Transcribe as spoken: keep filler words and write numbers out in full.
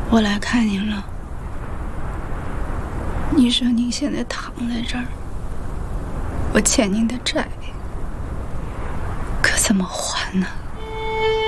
我来看您了。你说您现在躺在这儿，我欠您的债，可怎么还呢？